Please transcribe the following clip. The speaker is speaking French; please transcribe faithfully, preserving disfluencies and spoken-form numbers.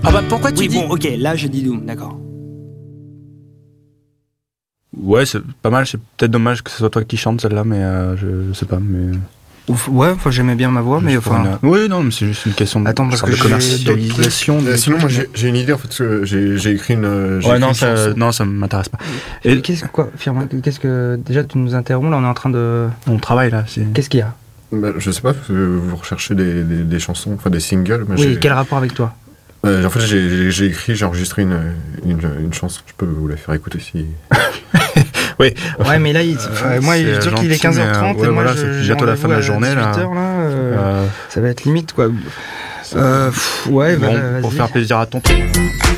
Ah bah pourquoi tu Oui, dis... bon, ok, là je dis Doom, d'accord. Ouais, c'est pas mal. C'est peut-être dommage que ce soit toi qui chante celle-là, mais euh, je, je sais pas. Mais Ouf, ouais, enfin j'aimais bien ma voix, mais Juste pour enfin. une- Oui, non, mais c'est juste une question de, Attends, parce sorte que de j'ai commercialisation. Euh, de- sinon, moi, j'ai, j'ai une idée, en fait, parce que j'ai, j'ai écrit une, euh, j'ai Ouais, écrit non, une ça, chanson. non, ça m'intéresse pas. Et Et qu'est-ce quoi, Firmin, qu'est-ce que déjà tu nous interromps là, on est en train de. on travaille là. C'est... Qu'est-ce qu'il y a? Bah, je sais pas, parce que vous recherchez des, des, des chansons, enfin des singles. Moi, Oui, j'ai, quel rapport avec toi? euh, en fait, j'ai, j'ai, j'ai écrit, j'ai enregistré une, une, une chanson. Je peux vous la faire écouter si. Oui. Ouais, mais là, il, enfin, moi, c'est je veux dire qu'il est gentil, quinze heures trente mais, euh, et ouais, moi, voilà, je, c'est j'ai bientôt la rendez-vous fin de la à journée, là. dix-huit heures, là, euh, Euh, ça va être limite, quoi. Euh, pff, ouais, bon, bah, pour vas-y. faire plaisir à ton